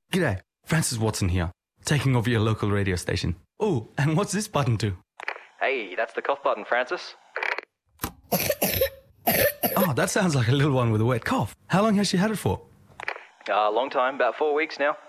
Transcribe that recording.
G'day, Francis Watson here, taking over your local radio station. Oh, and what's this button do? Hey, that's the cough button, Francis. Oh, that sounds like a little one with a wet cough. How long has she had it for? A long time, about 4 weeks now.